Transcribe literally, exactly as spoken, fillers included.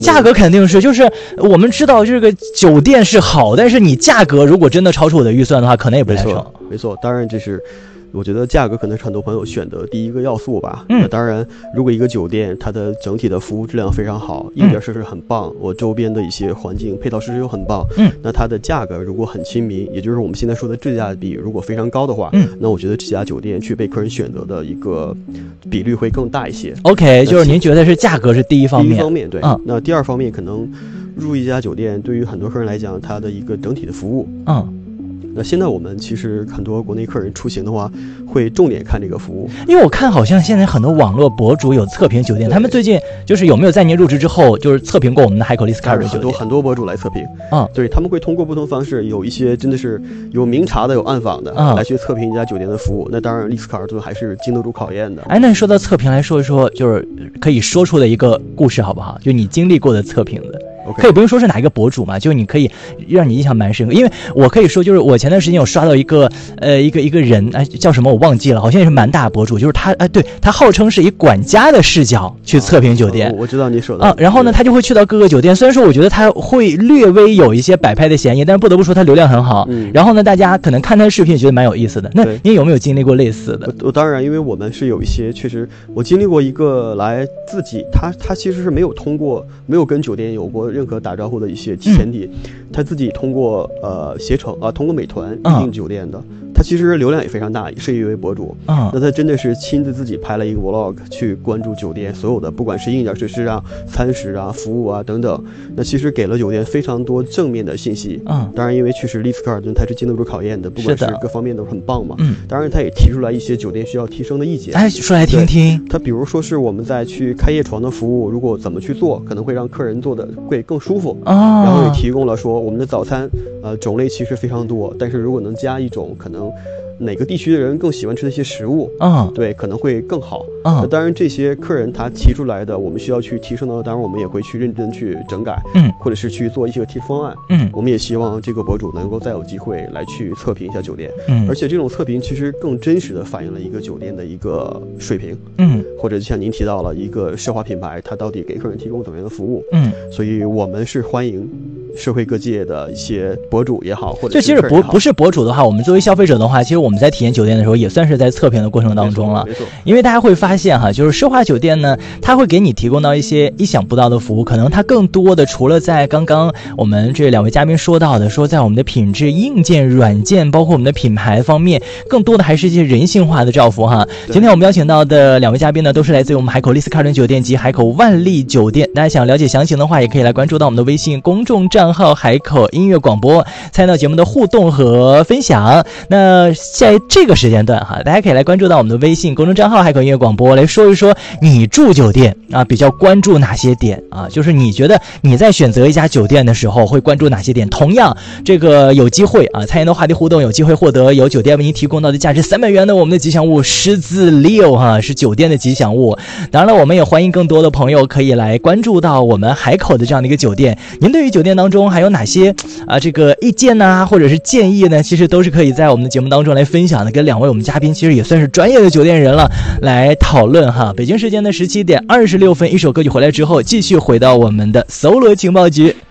价格肯定是，就是我们知道这个酒店是好，但是你价格如果真的超出我的预算的话，可能也不太成。 没错，没错，当然这是。我觉得价格可能是很多朋友选的第一个要素吧。 嗯， 那当然，如果一个酒店它的整体的服务质量非常好，硬件设施很棒，嗯、我周边的一些环境配套设施又很棒， 嗯， 那它的价格如果很亲民，也就是我们现在说的质价比如果非常高的话， 嗯， 那我觉得这家酒店去被客人选择的一个比率会更大一些。 OK， 就是您觉得是价格是第一方面， 第一方面对， 嗯， 那第二方面可能入一家酒店对于很多客人来讲，它的一个整体的服务， 嗯。 那现在我们其实很多国内客人出行的话，会重点看这个服务， 因为我看好像现在很多网络博主有测评酒店，他们最近就是有没有在您入职之后，就是测评过我们的海口丽思卡尔的酒店？ 很多很多博主来测评， 啊、嗯， 对，他们会通过不同方式，有一些真的是有明察的，有暗访的， 嗯、 来去测评一家酒店的服务。那当然，丽思卡尔顿还是经得住考验的。 哎，那说到测评，来说一说，就是可以说出的一个故事好不好？就你经历过的测评的。 Okay. 可以不用说是哪一个博主嘛，就你可以让你印象蛮深刻，因为我可以说就是我前段时间有刷到一个呃一个一个人哎叫什么我忘记了，好像也是蛮大博主，就是他哎对他号称是以管家的视角去测评酒店， 啊、我知道你说的啊，然后呢他就会去到各个酒店，虽然说我觉得他会略微有一些摆拍的嫌疑，但是不得不说他流量很好， 嗯， 然后呢大家可能看他的视频也觉得蛮有意思的。那您有没有经历过类似的？ 我, 我当然，因为我们是有一些确实，我经历过一个来自己他他其实是没有通过没有跟酒店有过任何打招呼的一些前提，嗯、他自己通过呃携程啊，通过美团预订酒店的，嗯、他其实流量也非常大，是一位博主。 嗯， 那他真的是亲自自己拍了一个 vlog 去关注酒店所有的，不管是硬件设施啊、餐食啊、服务啊等等，那其实给了酒店非常多正面的信息。 嗯， 当然，因为确实丽思卡尔顿它是经得住考验的，不管是各方面都很棒嘛。 嗯， 当然他也提出来一些酒店需要提升的意见。 哎，说来听听。 他比如说是我们在去开业床的服务，如果怎么去做，可能会让客人做的会更舒服。 哦， 然后也提供了说我们的早餐，呃，种类其实非常多，但是如果能加一种可能哪个地区的人更喜欢吃的一些食物， 嗯， 对，可能会更好。 嗯， 那当然这些客人他提出来的，我们需要去提升的，当然我们也会去认真去整改， 嗯， 或者是去做一些提升方案， 嗯， 我们也希望这个博主能够再有机会来去测评一下酒店， 嗯， 而且这种测评其实更真实的反映了一个酒店的一个水平， 嗯， 或者就像您提到了一个奢华品牌，它到底给客人提供怎么样的服务， 嗯， 所以我们是欢迎社会各界的一些博主也好，或者就其实不不是博主的话，我们作为消费者的话，其实我们在体验酒店的时候也算是在测评的过程当中了。 没错， 因为大家会发现哈，就是奢华酒店呢，它会给你提供到一些意想不到的服务，可能它更多的除了在刚刚我们这两位嘉宾说到的，说在我们的品质、硬件、软件，包括我们的品牌方面，更多的还是一些人性化的照拂哈。今天我们邀请到的两位嘉宾呢，都是来自于我们海口丽思卡尔顿酒店及海口万丽酒店。大家想了解详情的话，也可以来关注到我们的微信公众账号海口音乐广播，参与到节目的互动和分享。那在这个时间段哈，大家可以来关注到我们的微信公众账号海口音乐广播，来说一说你住酒店啊比较关注哪些点啊？就是你觉得你在选择一家酒店的时候会关注哪些点？同样，这个有机会啊，参与的话题互动有机会获得由酒店为您提供到的价值三百元的我们的吉祥物狮子六哈，是酒店的吉祥物。当然了，我们也欢迎更多的朋友可以来关注到我们海口的这样的一个酒店。您对于酒店当中还有哪些啊这个意见呢、啊，或者是建议呢？其实都是可以在我们的节目当中来分享的，跟两位我们嘉宾其实也算是专业的酒店人了，来讨论哈。北京时间的十七点二十六分，一首歌曲回来之后，继续回到我们的搜罗情报局。